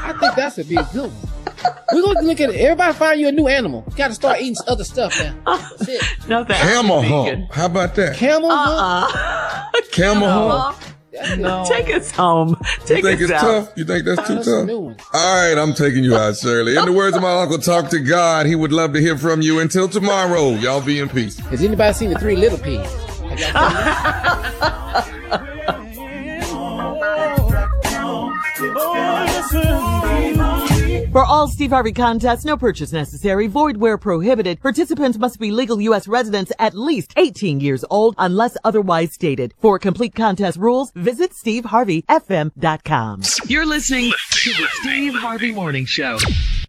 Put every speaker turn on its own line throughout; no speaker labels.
I think that's a big good one. We're going to look at it. Everybody find you a new animal. You got to start eating other stuff now. That's it.
No, that's
Camel hump. How about that?
Camel hump?
Camel hump.
No. Take us home.
You think it's tough? You think that's too tough? All right, I'm taking you out, Shirley. In the words of my uncle, talk to God. He would love to hear from you. Until tomorrow, y'all be in peace.
Has anybody seen the 3 Little Pigs?
For all Steve Harvey contests, no purchase necessary, void where prohibited. Participants must be legal U.S. residents at least 18 years old unless otherwise stated. For complete contest rules, visit SteveHarveyFM.com.
You're listening to the Steve Harvey Morning Show.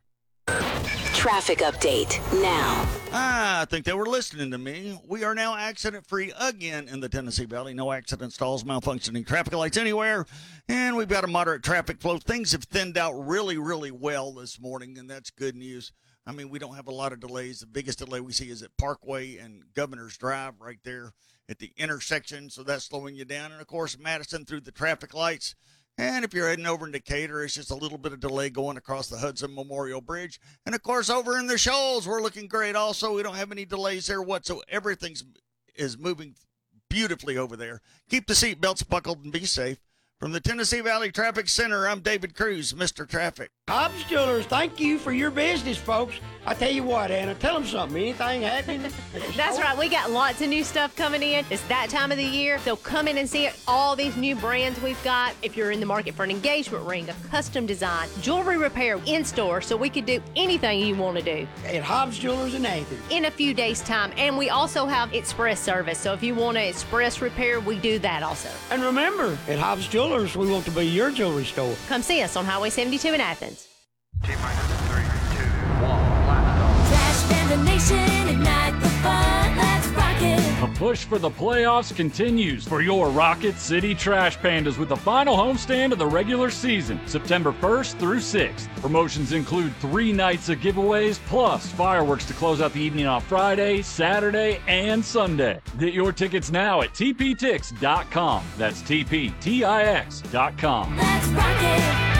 Traffic update now.
I think they were listening to me. We are now accident-free again in the Tennessee Valley. No accident stalls, malfunctioning traffic lights anywhere. And we've got a moderate traffic flow. Things have thinned out really, really well this morning, and that's good news. I mean, we don't have a lot of delays. The biggest delay we see is at Parkway and Governor's Drive right there at the intersection, so that's slowing you down. And, of course, Madison through the traffic lights. And if you're heading over in Decatur, it's just a little bit of delay going across the Hudson Memorial Bridge. And, of course, over in the Shoals, we're looking great also. We don't have any delays there whatsoever. Everything is moving beautifully over there. Keep the seatbelts buckled and be safe. From the Tennessee Valley Traffic Center, I'm David Cruz, Mr. Traffic.
Hobbs Jewelers, thank you for your business, folks. I tell you what, Anna, tell them something. Anything happening?
That's right. We got lots of new stuff coming in. It's that time of the year, so come in and see it. All these new brands we've got. If you're in the market for an engagement ring, a custom design, jewelry repair in store, so we could do anything you want to do.
At Hobbs Jewelers in Athens.
In a few days' time. And we also have express service. So if you want an express repair, we do that also.
And remember, at Hobbs Jewelers, we want to be your jewelry store.
Come see us on Highway 72 in Athens.
T-minus 3, 2, 1, blast off.
Flash Band the nation, ignite the fun, let's rock it.
The push for the playoffs continues for your Rocket City Trash Pandas with the final homestand of the regular season, September 1st through 6th. Promotions include 3 nights of giveaways, plus fireworks to close out the evening on Friday, Saturday, and Sunday. Get your tickets now at tptix.com. That's tptix.com.
Let's rock it.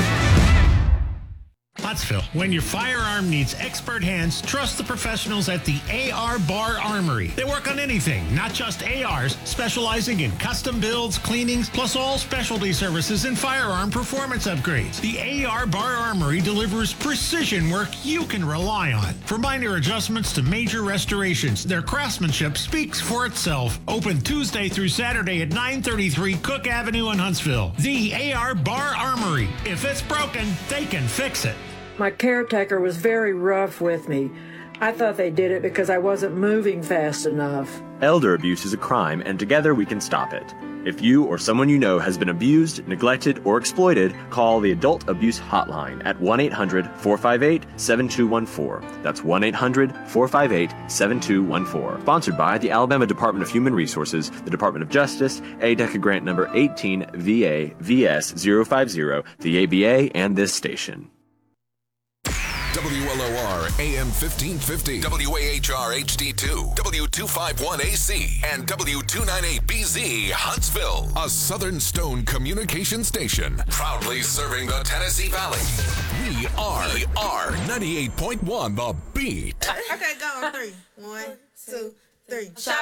Pottsville. When your firearm needs expert hands, trust the professionals at the AR Bar Armory. They work on anything, not just ARs, specializing in custom builds, cleanings, plus all specialty services and firearm performance upgrades. The AR Bar Armory delivers precision work you can rely on. From minor adjustments to major restorations, their craftsmanship speaks for itself. Open Tuesday through Saturday at 933 Cook Avenue in Huntsville. The AR Bar Armory. If it's broken, they can fix it.
My caretaker was very rough with me. I thought they did it because I wasn't moving fast enough.
Elder abuse is a crime, and together we can stop it. If you or someone you know has been abused, neglected, or exploited, call the Adult Abuse Hotline at 1-800-458-7214. That's 1-800-458-7214. Sponsored by the Alabama Department of Human Resources, the Department of Justice, ADECA Grant Number 18 VA VS 050, the ABA, and this station.
WLOR AM 1550, WAHR HD2, W251AC, and W298BZ Huntsville, a Southern Stone communication station, proudly serving the Tennessee Valley. We are 98.1 The Beat.
Okay, go on 3. 1, 2, 3.